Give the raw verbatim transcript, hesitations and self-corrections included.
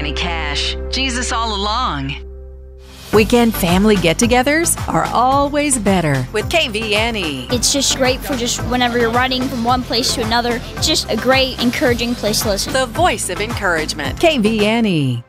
any cash. Jesus all along. Weekend family get-togethers are always better with K V N E. It's just great for just whenever you're riding from one place to another. It's just a great, encouraging place to listen. The voice of encouragement. K V N E.